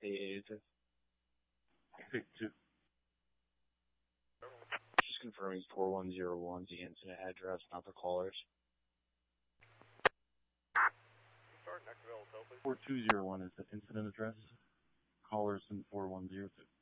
882. Pick 2. Just confirming 4101 is the incident address, not the callers. 4201 is the incident address. Callers in 4102.